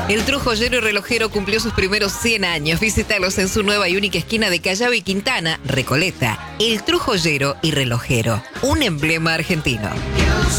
El Trujollero y Relojero cumplió sus primeros 100 años. Visítalos en su nueva y única esquina de Callao y Quintana, Recoleta. El Trujollero y Relojero, un emblema argentino.